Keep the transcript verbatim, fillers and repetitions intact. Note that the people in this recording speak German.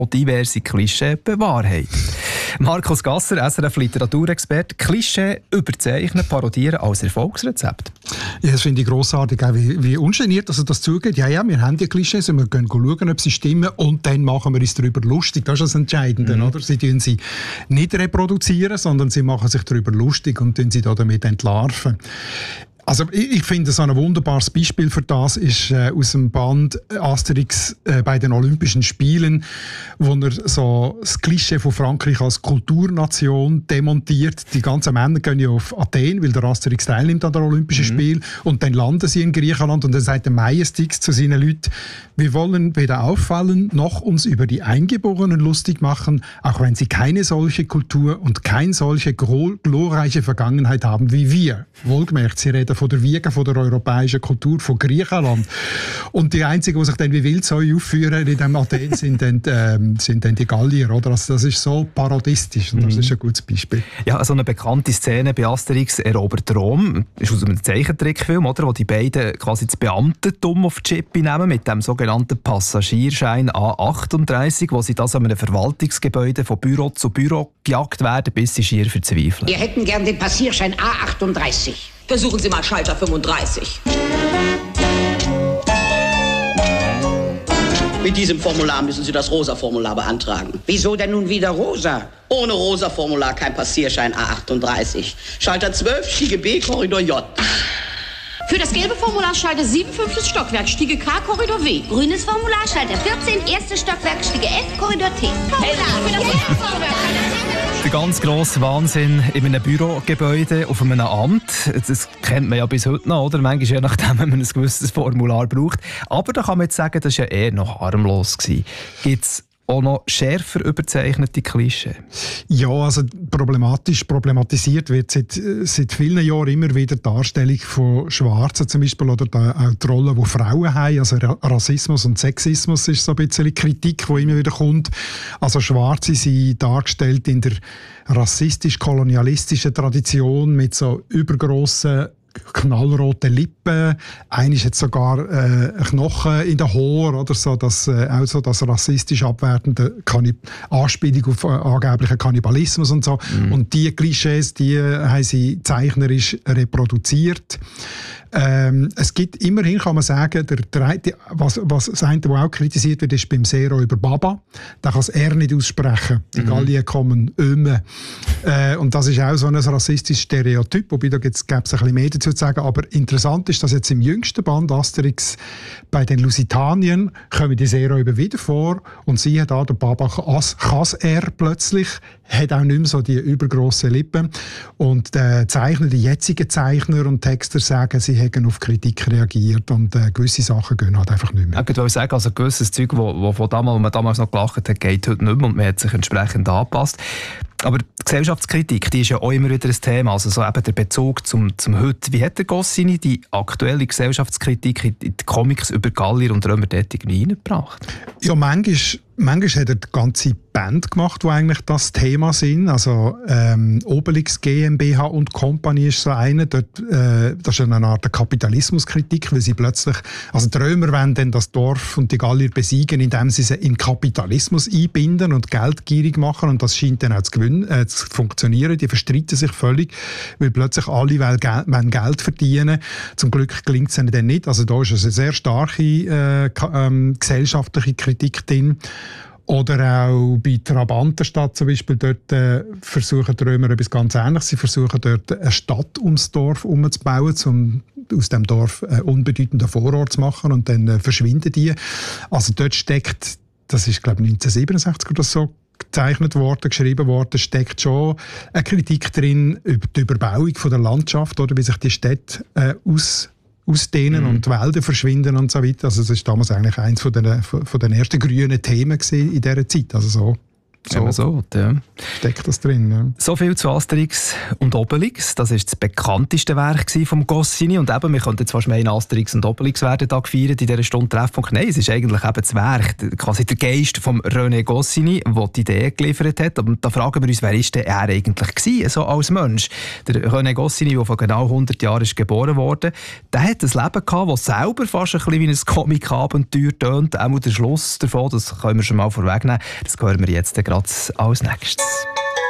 auch diverse Klischee bewahrheitet. Markus Gasser, S R F-Literaturexperte, Klischee überzeichnen, parodieren als Erfolgsrezept. Ja, das finde ich grossartig, auch wie, wie ungeniert, dass er das zugeht. Ja, ja, wir haben die Klischees und wir können schauen, ob sie stimmen und dann machen wir uns darüber lustig. Das ist das Entscheidende, mhm. oder? Sie tun sie nicht reproduzieren, sondern sie machen sich darüber lustig und tun sie damit entlarven. Also ich, ich finde, so ein wunderbares Beispiel für das ist äh, aus dem Band Asterix äh, bei den Olympischen Spielen, wo er so das Klischee von Frankreich als Kulturnation demontiert. Die ganzen Männer gehen ja auf Athen, weil der Asterix teilnimmt an den Olympischen mhm. Spielen, und dann landen sie in Griechenland und dann sagt der Majestix zu seinen Leuten: Wir wollen weder auffallen noch uns über die Eingeborenen lustig machen, auch wenn sie keine solche Kultur und keine solche glorreiche Vergangenheit haben wie wir. Wohlgemerkt, sie reden von der Wiege von der europäischen Kultur, von Griechenland. Und die einzigen, die sich dann wie wild so aufführen in diesem Athen, sind dann, ähm, sind dann die Gallier. Oder? Also das ist so parodistisch und das ist ein gutes Beispiel. Ja, also eine bekannte Szene bei Asterix erobert Rom, ist aus einem Zeichentrickfilm, oder, wo die beiden quasi das Beamtentum auf die Chippe nehmen mit dem sogenannten Passagierschein A achtunddreißig, wo sie das an einem Verwaltungsgebäude von Büro zu Büro gejagt werden, bis sie schier verzweifeln. Wir hätten gern den Passierschein A achtunddreißig. Versuchen Sie mal Schalter fünfunddreißig. Mit diesem Formular müssen Sie das Rosa-Formular beantragen. Wieso denn nun wieder rosa? Ohne Rosa-Formular kein Passierschein A achtunddreißig. Schalter zwölf, Stiege B, Korridor J. Für das gelbe Formular Schalter sieben, fünftes Stockwerk, Stiege K, Korridor W. Grünes Formular Schalter vierzehn, erstes Stockwerk, Stiege F, Korridor T. Formular für das gelbe Formular. Der ganz grosse Wahnsinn in einem Bürogebäude auf einem Amt. Das kennt man ja bis heute noch, oder? Manchmal je nachdem, wenn man ein gewisses Formular braucht. Aber da kann man jetzt sagen, das war ja eher noch harmlos. Gibt es auch noch schärfer überzeichnete Klischee? Ja, also problematisch, problematisiert wird seit, seit vielen Jahren immer wieder die Darstellung von Schwarzen zum Beispiel oder die, auch die Rolle, die Frauen haben. Also Rassismus und Sexismus ist so ein bisschen Kritik, die immer wieder kommt. Also Schwarze sind dargestellt in der rassistisch-kolonialistischen Tradition mit so übergrossen knallrote Lippen, einer ist jetzt sogar äh, ein Knochen in den Haaren oder so, das, äh, auch so das rassistisch abwertende Kannib- Anspielung auf äh, angeblichen Kannibalismus und so. Mhm. Und diese Klischees, die äh, haben sie zeichnerisch reproduziert. Ähm, es gibt immerhin, kann man sagen, der, der, was, was das eine, was auch kritisiert wird, ist beim Zero über Baba. Da kann es er nicht aussprechen. Die mhm. Gallier kommen öme. Äh, und das ist auch so ein rassistisches Stereotyp, wobei da gäbe es ein bisschen mehr dazu zu sagen. Aber interessant ist, dass jetzt im jüngsten Band Asterix bei den Lusitaniern kommen die Zero über wieder vor und siehe da, der Baba kann er plötzlich, hat auch nicht mehr so die übergrossen Lippen. Und der Zeichner, die jetzigen Zeichner und Texter sagen, sie haben auf Kritik reagiert und äh, gewisse Sachen gehen halt einfach nicht mehr. Ja, ich würde sagen, also gewisses Zeug, wo, wo, wo, damals, wo man damals noch gelacht hat, geht heute nicht mehr und man hat sich entsprechend angepasst. Aber die Gesellschaftskritik, die ist ja auch immer wieder ein Thema, also so eben der Bezug zum, zum Heute. Wie hat der Goscinny die aktuelle Gesellschaftskritik in die Comics über Gallier und Römer dort irgendwie reingebracht? Ja, manchmal, manchmal hat er die ganze Band gemacht, die eigentlich das Thema sind. Also ähm, Obelix GmbH und Company ist so eine. Dort, äh, das ist eine Art Kapitalismuskritik, weil sie plötzlich, also die Römer wollen dann das Dorf und die Gallier besiegen, indem sie sie in Kapitalismus einbinden und geldgierig machen, und das scheint dann auch zu, gewinnen, äh, zu funktionieren. Die verstreiten sich völlig, weil plötzlich alle wollen Geld, wollen Geld verdienen. Zum Glück gelingt es ihnen dann nicht. Also da ist eine sehr starke äh, ähm, gesellschaftliche Kritik drin. Oder auch bei Trabantenstadt zum Beispiel, dort äh, versuchen die Römer etwas ganz Ähnliches. Sie versuchen dort eine Stadt ums Dorf herumzubauen, um aus dem Dorf einen unbedeutenden Vorort zu machen, und dann äh, verschwinden die. Also dort steckt, das ist glaube ich neunzehnhundertsiebenundsechzig oder so gezeichnet worden, geschrieben worden, steckt schon eine Kritik drin über die Überbauung von der Landschaft, oder wie sich die Städte äh, aus ausdehnen mhm. und die Wälder verschwinden und so weiter. Also das war damals eigentlich eines von den, von den ersten grünen Themen in dieser Zeit. Also so So, so ja. steckt das drin. Ja. So viel zu Asterix und Obelix. Das war das bekannteste Werk von Goscinny. Und eben, wir könnten jetzt fast meinen, Asterix und Obelix werden da gefeiert in dieser Stunde Treffpunkt. Nein, es ist eigentlich eben das Werk, quasi der Geist von René Goscinny, der die Idee geliefert hat. Und da fragen wir uns, wer ist denn er eigentlich gewesen, so als Mensch? Der René Goscinny, der vor genau hundert Jahren ist geboren wurde, der hat ein Leben gehabt, das selber fast ein bisschen wie ein Comic-Abenteuer tönt. Auch der Schluss davon, das können wir schon mal vorwegnehmen. Das hören wir jetzt gerade als nächstes.